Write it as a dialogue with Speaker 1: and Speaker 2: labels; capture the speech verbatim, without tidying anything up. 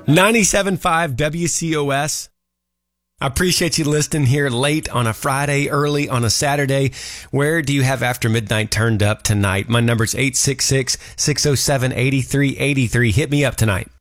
Speaker 1: ninety-seven point five W C O S. I appreciate you listening here late on a Friday, early on a Saturday. Where do you have After Midnight turned up tonight? My number's eight six six, six oh seven, eight three eight three. Hit me up tonight.